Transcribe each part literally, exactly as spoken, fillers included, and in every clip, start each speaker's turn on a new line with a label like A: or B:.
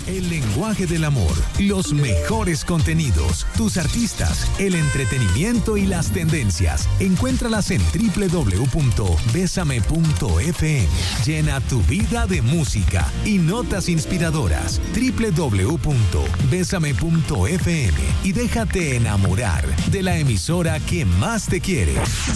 A: El lenguaje del amor, los mejores contenidos, tus artistas, el entretenimiento y las tendencias. Encuéntralas en doble u doble u doble u punto besame punto efe eme. Llena tu vida de música y notas inspiradoras. doble u doble u doble u punto besame punto efe eme y déjate enamorar de la emisora que más te quiere.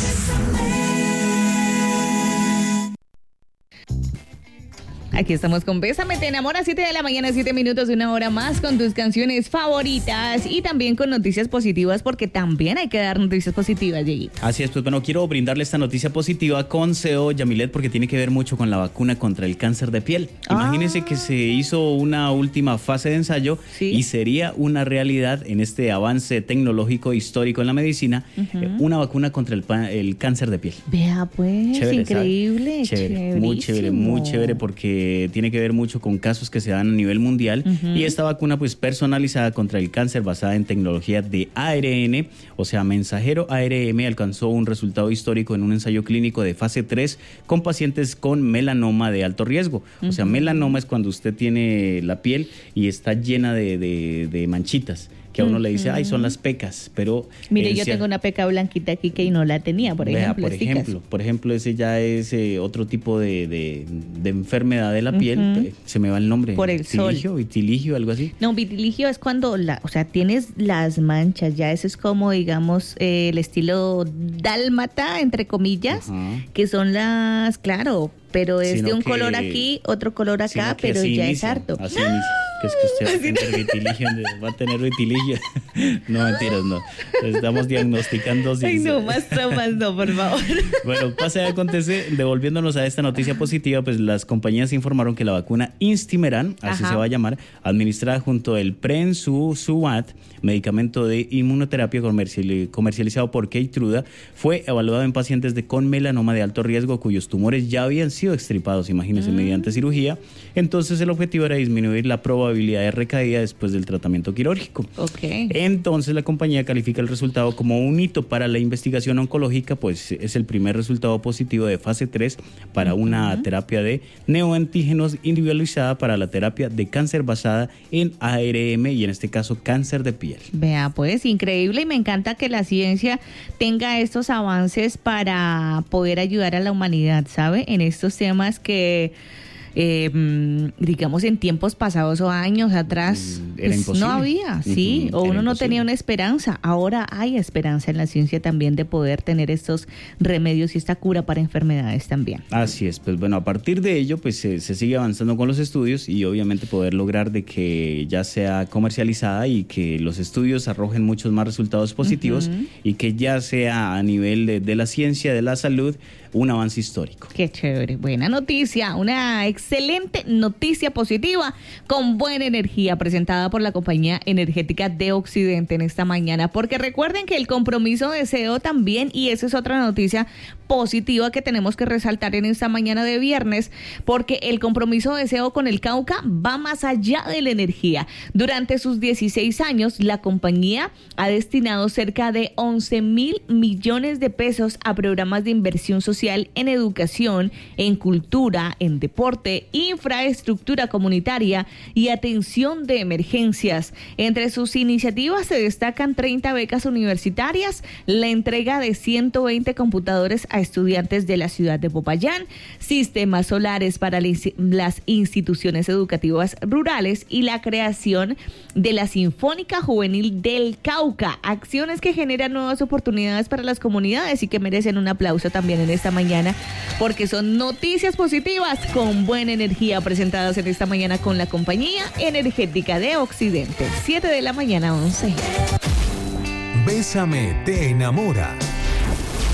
B: Aquí estamos con Bésame, te enamora, siete de la mañana, siete minutos, una hora más con tus canciones favoritas y también con noticias positivas, porque también hay que dar noticias positivas, Dieguito.
C: Así es, pues bueno, quiero brindarle esta noticia positiva con C E O Yamilet, porque tiene que ver mucho con la vacuna contra el cáncer de piel. Ah. Imagínense que se hizo una última fase de ensayo, ¿sí?, y sería una realidad en este avance tecnológico histórico en la medicina, uh-huh. eh, una vacuna contra el, el cáncer de piel.
B: Vea pues, chévere, increíble,
C: chévere, muy chévere, muy chévere, porque tiene que ver mucho con casos que se dan a nivel mundial, uh-huh. y esta vacuna pues personalizada contra el cáncer basada en tecnología de A R N, o sea mensajero A R N, alcanzó un resultado histórico en un ensayo clínico de fase tres con pacientes con melanoma de alto riesgo. Uh-huh. O sea, melanoma es cuando usted tiene la piel y está llena de, de, de manchitas, que a uno uh-huh. le dice, ay, son las pecas, pero...
B: Mire, eh, yo tengo una peca blanquita aquí que no la tenía, por
C: vea,
B: ejemplo.
C: Por ejemplo, por ejemplo, ese ya es eh, otro tipo de, de, de enfermedad de la uh-huh. piel, se me va el nombre.
B: Por el
C: vitiligio,
B: sol.
C: Vitiligio, algo así.
B: No, vitiligio es cuando, la, o sea, tienes las manchas, ya eso es como, digamos, eh, el estilo dálmata, entre comillas, uh-huh. que son las, claro... pero es Sino de un que, color aquí, otro color acá, pero ya inicia, es harto.
C: Así inicia. Que es que usted va a tener vitiligio, va a tener vitiligio. No, mentiras, no. Estamos diagnosticando.
B: Ay, no, más traumas no, por favor.
C: Bueno, pasa y acontece, devolviéndonos a esta noticia positiva, pues las compañías informaron que la vacuna Instimeran, así Ajá. se va a llamar, administrada junto al Prensusuvat, medicamento de inmunoterapia comercial, comercializado por Keytruda, fue evaluado en pacientes de, con melanoma de alto riesgo cuyos tumores ya habían sido extirpados, imagínense, mm. mediante cirugía. Entonces el objetivo era disminuir la probabilidad de recaída después del tratamiento quirúrgico.
B: Okay.
C: Entonces la compañía califica el resultado como un hito para la investigación oncológica, pues es el primer resultado positivo de fase tres para uh-huh. una terapia de neoantígenos individualizada para la terapia de cáncer basada en A R N y en este caso cáncer de piel.
B: Vea pues, increíble, y me encanta que la ciencia tenga estos avances para poder ayudar a la humanidad, ¿sabe? En estos temas que... Eh, digamos en tiempos pasados o años atrás pues, no había, sí, uh-huh, o uno no tenía una esperanza. Ahora hay esperanza en la ciencia también de poder tener estos remedios y esta cura para enfermedades también.
C: Así es, pues bueno, a partir de ello pues se, se sigue avanzando con los estudios y obviamente poder lograr de que ya sea comercializada y que los estudios arrojen muchos más resultados positivos, uh-huh. y que ya sea a nivel de, de la ciencia, de la salud, un avance histórico.
B: Qué chévere, buena noticia, una excelente noticia positiva con buena energía presentada por la compañía energética de Occidente en esta mañana, porque recuerden que el compromiso de S E O también, y esa es otra noticia positiva que tenemos que resaltar en esta mañana de viernes, porque el compromiso de S E O con el Cauca va más allá de la energía. Durante sus dieciséis años, la compañía ha destinado cerca de once mil millones de pesos a programas de inversión social en educación, en cultura, en deporte, infraestructura comunitaria y atención de emergencias. Entre sus iniciativas se destacan treinta becas universitarias, la entrega de ciento veinte computadores a estudiantes de la ciudad de Popayán, sistemas solares para las instituciones educativas rurales y la creación de la Sinfónica Juvenil del Cauca, acciones que generan nuevas oportunidades para las comunidades y que merecen un aplauso también en esta mañana, porque son noticias positivas con buena energía presentadas en esta mañana con la compañía energética de Occidente. siete de la mañana, once.
A: Bésame te enamora.